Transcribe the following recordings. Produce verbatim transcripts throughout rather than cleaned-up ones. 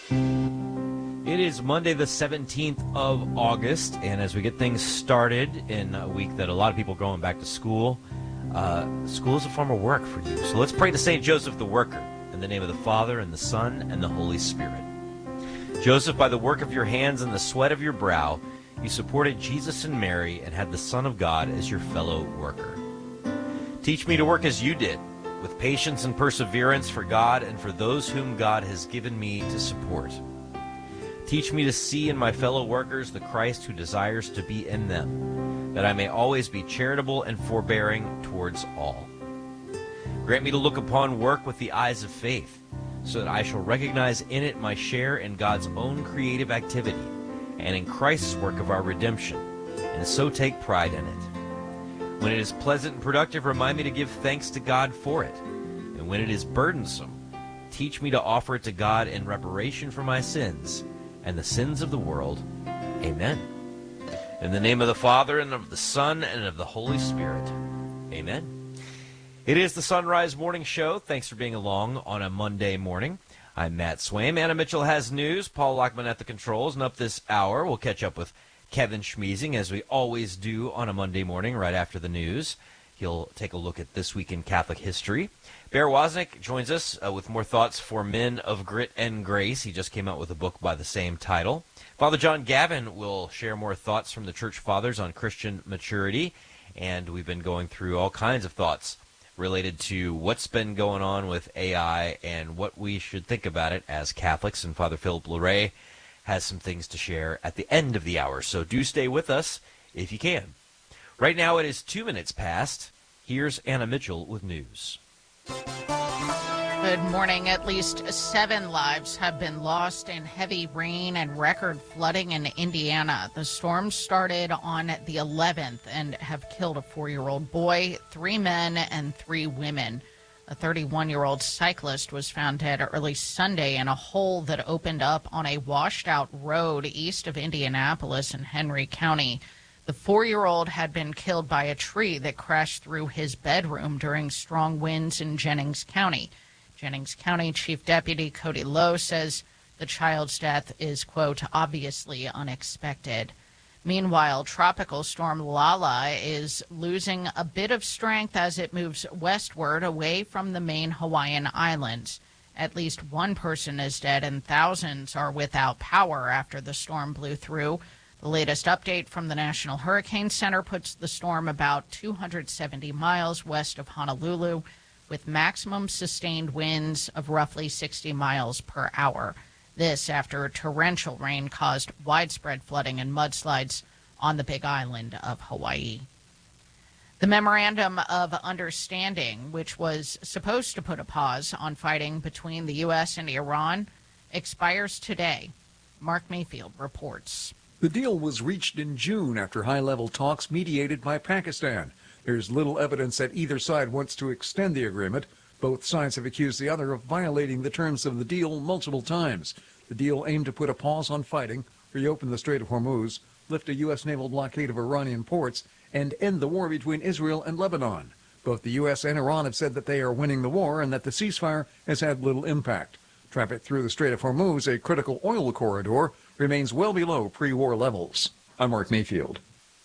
It is Monday, the seventeenth of August, and as we get things started in a week that a lot of people are going back to school, uh, school is a form of work for you. So let's pray to Saint Joseph the Worker, in the name of the Father, and the Son, and the Holy Spirit. Joseph, by the work of your hands and the sweat of your brow, you supported Jesus and Mary and had the Son of God as your fellow worker. Teach me to work as you did, with patience and perseverance for God and for those whom God has given me to support. Teach me to see in my fellow workers the Christ who desires to be in them, that I may always be charitable and forbearing towards all. Grant me to look upon work with the eyes of faith, so that I shall recognize in it my share in God's own creative activity and in Christ's work of our redemption, and so take pride in it. When it is pleasant and productive, remind me to give thanks to God for it. And when it is burdensome, teach me to offer it to God in reparation for my sins and the sins of the world. Amen. In the name of the Father, and of the Son, and of the Holy Spirit. Amen. It is the Sunrise Morning Show. Thanks for being along on a Monday morning. I'm Matt Swaim. Anna Mitchell has news. Paul Lockman at the controls. And up this hour, we'll catch up with Kevin Schmeezing, as we always do on a Monday morning right after the news. He'll take a look at This Week in Catholic History. Bear Wozniak joins us uh, with more thoughts for Men of Grit and Grace. He just came out with a book by the same title. Father John Gavin will share more thoughts from the Church Fathers on Christian maturity. And we've been going through all kinds of thoughts related to what's been going on with A I and what we should think about it as Catholics. And Father Philip Larray has some things to share at the end of the hour. So do stay with us if you can. Right now it is two minutes past. Here's Anna Mitchell with news. Good morning. At least seven lives have been lost in heavy rain and record flooding in Indiana. The storm started on the eleventh and have killed a four-year-old boy, three men, and three women. A thirty-one-year-old cyclist was found dead early Sunday in a hole that opened up on a washed-out road east of Indianapolis in Henry County. The four-year-old had been killed by a tree that crashed through his bedroom during strong winds in Jennings County. Jennings County Chief Deputy Cody Lowe says the child's death is, quote, obviously unexpected. Meanwhile, Tropical Storm Lala is losing a bit of strength as it moves westward away from the main Hawaiian Islands. At least one person is dead and thousands are without power after the storm blew through. The latest update from the National Hurricane Center puts the storm about two hundred seventy miles west of Honolulu, with maximum sustained winds of roughly sixty miles per hour. This after torrential rain caused widespread flooding and mudslides on the Big Island of Hawaii. The Memorandum of Understanding, which was supposed to put a pause on fighting between the U S and Iran, expires today. Mark Mayfield reports. The deal was reached in June after high-level talks mediated by Pakistan. There's little evidence that either side wants to extend the agreement. Both sides have accused the other of violating the terms of the deal multiple times. The deal aimed to put a pause on fighting, reopen the Strait of Hormuz, lift a U S naval blockade of Iranian ports, and end the war between Israel and Lebanon. Both the U S and Iran have said that they are winning the war and that the ceasefire has had little impact. Traffic through the Strait of Hormuz, a critical oil corridor, remains well below pre-war levels. I'm Mark Mayfield.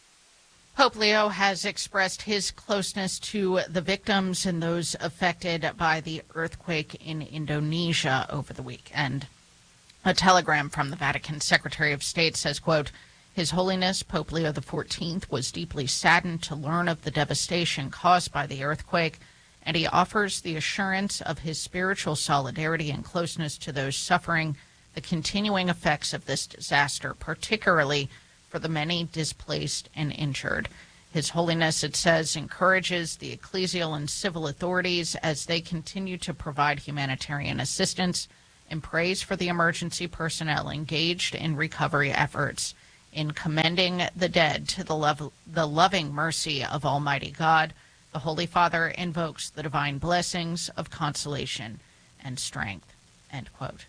Pope Leo has expressed his closeness to the victims and those affected by the earthquake in Indonesia over the weekend. A telegram from the Vatican Secretary of State says, quote, His Holiness Pope Leo the fourteenth was deeply saddened to learn of the devastation caused by the earthquake, and he offers the assurance of his spiritual solidarity and closeness to those suffering the continuing effects of this disaster, particularly for the many displaced and injured. His Holiness, it says, encourages the ecclesial and civil authorities as they continue to provide humanitarian assistance and prays for the emergency personnel engaged in recovery efforts. In commending the dead to the, lov- the loving mercy of Almighty God, the Holy Father invokes the divine blessings of consolation and strength, end quote.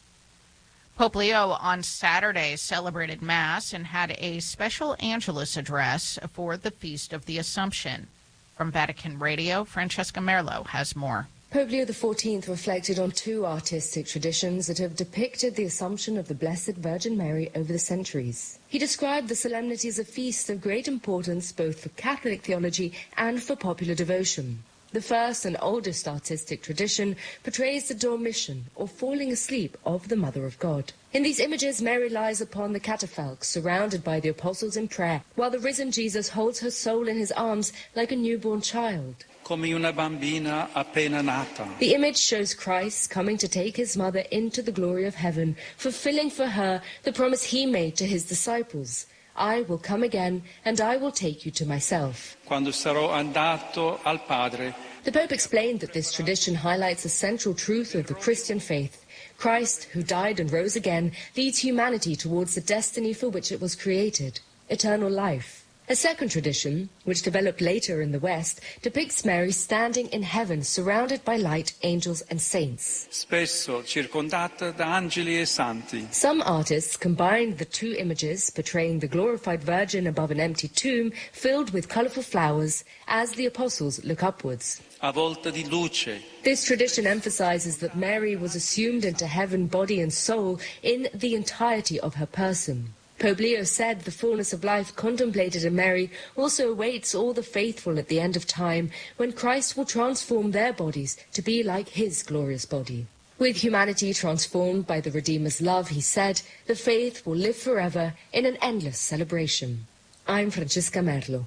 Pope Leo on Saturday celebrated Mass and had a special Angelus address for the Feast of the Assumption. From Vatican Radio, Francesca Merlo has more. Pope Leo the fourteenth reflected on two artistic traditions that have depicted the Assumption of the Blessed Virgin Mary over the centuries. He described the solemnity as a feast of great importance both for Catholic theology and for popular devotion. The first and oldest artistic tradition portrays the dormition, or falling asleep, of the Mother of God. In these images, Mary lies upon the catafalque, surrounded by the apostles in prayer, while the risen Jesus holds her soul in his arms like a newborn child. Come una bambina appena nata. The image shows Christ coming to take his mother into the glory of heaven, fulfilling for her the promise he made to his disciples. I will come again, and I will take you to myself. Quando sarò andato al Padre. The Pope explained that this tradition highlights a central truth of the Christian faith. Christ, who died and rose again, leads humanity towards the destiny for which it was created, eternal life. A second tradition, which developed later in the West, depicts Mary standing in heaven, surrounded by light, angels and saints. Spesso circondata da angeli e santi. Some artists combined the two images, portraying the glorified Virgin above an empty tomb filled with colorful flowers, as the apostles look upwards. Avvolta di luce. This tradition emphasizes that Mary was assumed into heaven, body and soul, in the entirety of her person. Pope Leo said the fullness of life contemplated in Mary also awaits all the faithful at the end of time, when Christ will transform their bodies to be like his glorious body. With humanity transformed by the Redeemer's love, he said, the faith will live forever in an endless celebration. I'm Francesca Merlo.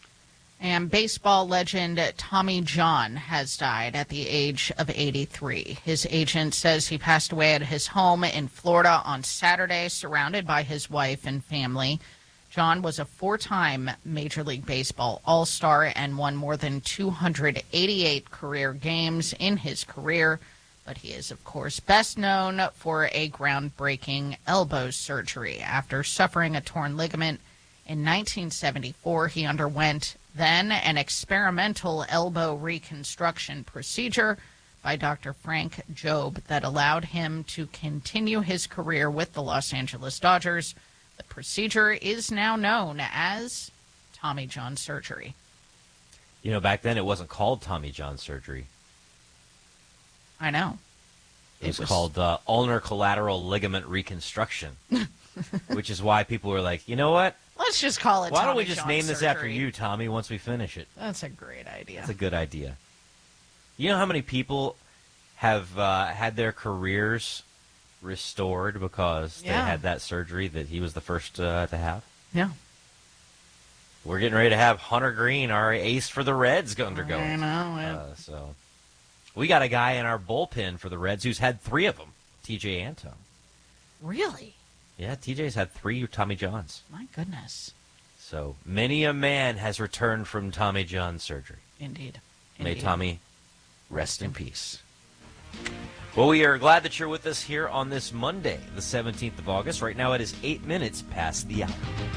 And baseball legend Tommy John has died at the age of eighty-three. His agent says he passed away at his home in Florida on Saturday, surrounded by his wife and family. John was a four-time Major League Baseball All-Star and won more than two hundred eighty-eight career games in his career. But he is, of course, best known for a groundbreaking elbow surgery. After suffering a torn ligament in nineteen seventy-four, he underwent then an experimental elbow reconstruction procedure by Doctor Frank Jobe that allowed him to continue his career with the Los Angeles Dodgers. The procedure is now known as Tommy John surgery. You know, back then it wasn't called Tommy John surgery. I know. It was, It was- called uh, ulnar collateral ligament reconstruction, which is why people were like, you know what? Let's just call it Why don't Tommy we just John name this after surgery. you, Tommy, once we finish it? That's a great idea. That's a good idea. You know how many people have uh, had their careers restored because Yeah. they had that surgery that he was the first uh, to have? Yeah. We're getting ready to have Hunter Green, our ace for the Reds, go undergo. I know it. Uh, so we got a guy in our bullpen for the Reds who's had three of them, T J Antone. Really? Yeah, T J's had three Tommy Johns. My goodness. So many a man has returned from Tommy John surgery. Indeed. May Indeed. Tommy rest in peace. Well, we are glad that you're with us here on this Monday, the seventeenth of August. Right now it is eight minutes past the hour.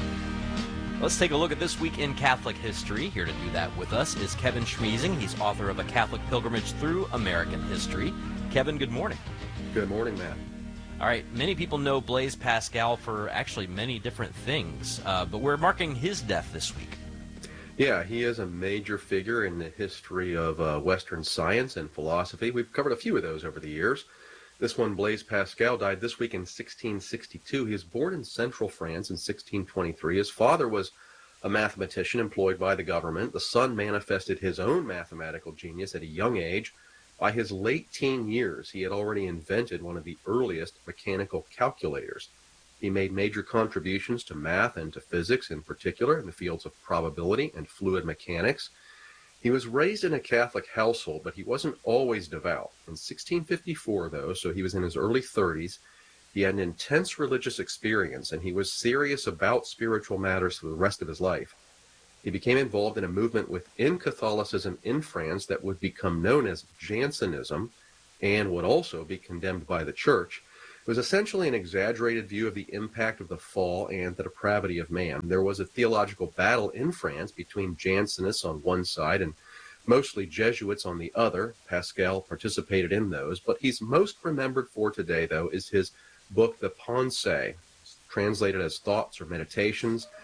Let's take a look at this week in Catholic history. Here to do that with us is Kevin Schmiesing. He's author of A Catholic Pilgrimage Through American History. Kevin, good morning. Good morning, Matt. All right, many people know Blaise Pascal for actually many different things, uh, but we're marking his death this week. Yeah, he is a major figure in the history of uh, Western science and philosophy. We've covered a few of those over the years. This one, Blaise Pascal, died this week in sixteen sixty-two. He was born in central France in sixteen twenty-three. His father was a mathematician employed by the government. The son manifested his own mathematical genius at a young age. By his late teen years, he had already invented one of the earliest mechanical calculators. He made major contributions to math and to physics, in particular in the fields of probability and fluid mechanics. He was raised in a Catholic household, but he wasn't always devout. In sixteen fifty-four, though, so he was in his early thirties, he had an intense religious experience, and he was serious about spiritual matters for the rest of his life. He became involved in a movement within Catholicism in France that would become known as Jansenism and would also be condemned by the Church. It was essentially an exaggerated view of the impact of the fall and the depravity of man. There was a theological battle in France between Jansenists on one side and mostly Jesuits on the other. Pascal participated in those, but he's most remembered for today, though, is his book, The Pensées, translated as Thoughts or Meditations.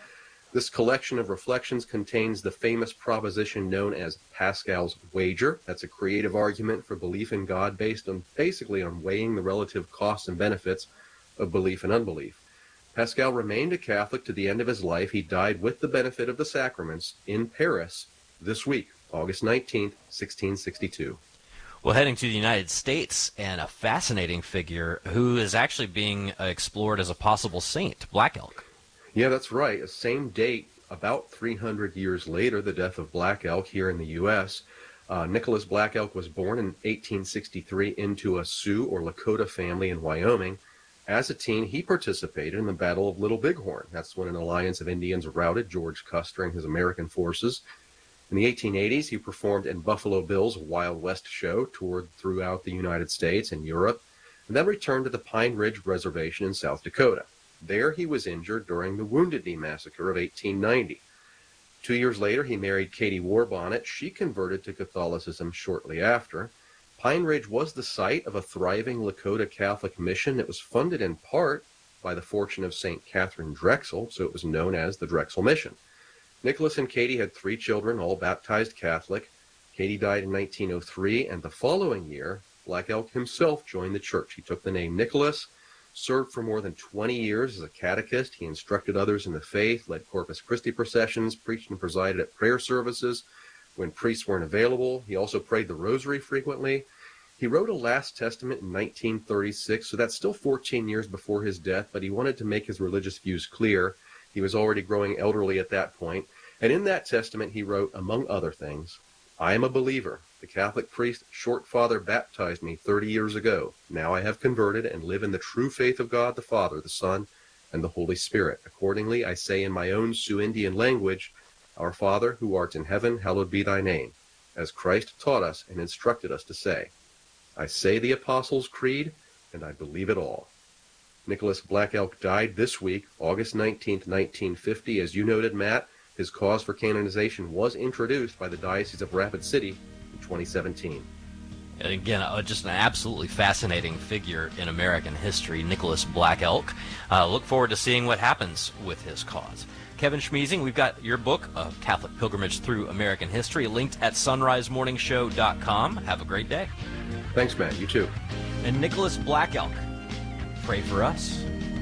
This collection of reflections contains the famous proposition known as Pascal's wager. That's a creative argument for belief in God based on basically on weighing the relative costs and benefits of belief and unbelief. Pascal remained a Catholic to the end of his life. He died with the benefit of the sacraments in Paris this week, August nineteenth, sixteen sixty-two. Well, heading to the United States, and a fascinating figure who is actually being explored as a possible saint, Black Elk. Yeah, that's right. The same date, about three hundred years later, the death of Black Elk here in the U S Uh, Nicholas Black Elk was born in eighteen sixty-three into a Sioux or Lakota family in Wyoming. As a teen, he participated in the Battle of Little Bighorn. That's when an alliance of Indians routed George Custer and his American forces. In the eighteen eighties, he performed in Buffalo Bill's Wild West show, toured throughout the United States and Europe, and then returned to the Pine Ridge Reservation in South Dakota. There he was injured during the Wounded Knee Massacre of eighteen ninety. Two years later, he married Katie Warbonnet. She converted to Catholicism shortly after. Pine Ridge was the site of a thriving Lakota Catholic mission that was funded in part by the fortune of Saint Catherine Drexel, so it was known as the Drexel Mission. Nicholas and Katie had three children, all baptized Catholic. Katie died in nineteen oh three, and the following year, Black Elk himself joined the church. He took the name Nicholas, served for more than twenty years as a catechist. He instructed others in the faith, led Corpus Christi processions, preached and presided at prayer services when priests weren't available. He also prayed the rosary frequently. He wrote a Last Testament in nineteen thirty-six, so that's still fourteen years before his death, but he wanted to make his religious views clear. He was already growing elderly at that point. And in that testament, he wrote, among other things, I am a believer. The Catholic priest Shortfather baptized me thirty years ago. Now I have converted and live in the true faith of God the Father, the Son, and the Holy Spirit. Accordingly, I say in my own Sioux Indian language, Our Father, who art in heaven, hallowed be thy name, as Christ taught us and instructed us to say. I say the Apostles' Creed, and I believe it all. Nicholas Black Elk died this week, August nineteenth, nineteen fifty. As you noted, Matt, his cause for canonization was introduced by the Diocese of Rapid City in twenty seventeen. And again, uh, just an absolutely fascinating figure in American history, Nicholas Black Elk. Uh, look forward to seeing what happens with his cause. Kevin Schmeezing, we've got your book, A Catholic Pilgrimage Through American History, linked at sunrise morning show dot com. Have a great day. Thanks, Matt. You too. And Nicholas Black Elk, pray for us.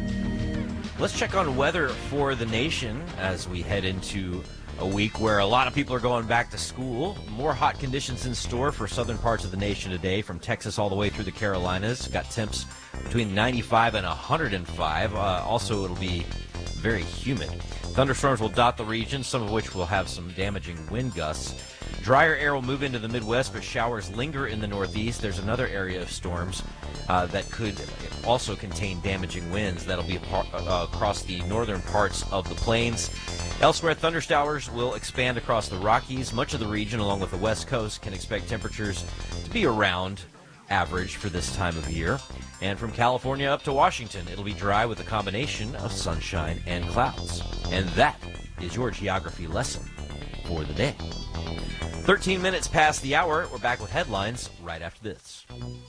Let's check on weather for the nation as we head into a week where a lot of people are going back to school. More hot conditions in store for southern parts of the nation today, from Texas all the way through the Carolinas. Got temps between ninety-five and one hundred five. Uh, also, it'll be very humid. Thunderstorms will dot the region, some of which will have some damaging wind gusts. Drier air will move into the Midwest, but showers linger in the Northeast. There's another area of storms uh, that could also contain damaging winds that'll be apart, uh, across the northern parts of the plains. Elsewhere, thundershowers will expand across the Rockies. Much of the region, along with the West Coast, can expect temperatures to be around average for this time of year. And from California up to Washington, it'll be dry with a combination of sunshine and clouds. And that is your geography lesson for the day. thirteen minutes past the hour. We're back with headlines right after this.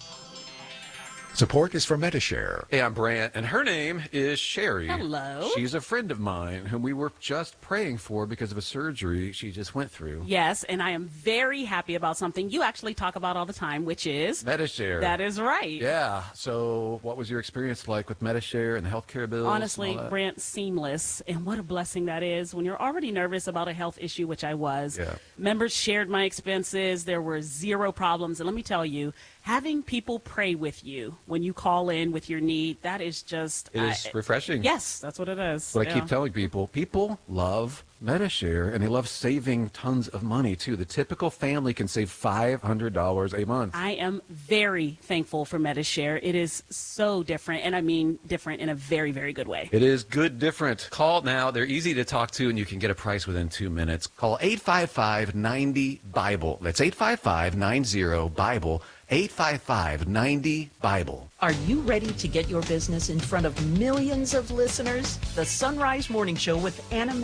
Support is for Metashare. Hey, I'm Brant, and her name is Sherry. Hello. She's a friend of mine whom we were just praying for because of a surgery she just went through. Yes, and I am very happy about something you actually talk about all the time, which is... Metashare. That is right. Yeah. So what was your experience like with Metashare and the healthcare bills? Honestly, and all that? Brant, seamless. And what a blessing that is when you're already nervous about a health issue, which I was. Yeah. Members shared my expenses. There were zero problems. And let me tell you, having people pray with you when you call in with your need, that is just... It is I, refreshing. Yes, that's what it is. What yeah. I keep telling people, people love Metashare, and they love saving tons of money, too. The typical family can save five hundred dollars a month. I am very thankful for Metashare. It is so different, and I mean different in a very, very good way. It is good different. Call now. They're easy to talk to, and you can get a price within two minutes. Call eight five five, nine zero, BIBLE. That's eight five five, nine zero, BIBLE. eight five five, nine zero, BIBLE. Are you ready to get your business in front of millions of listeners? The Sunrise Morning Show with Anna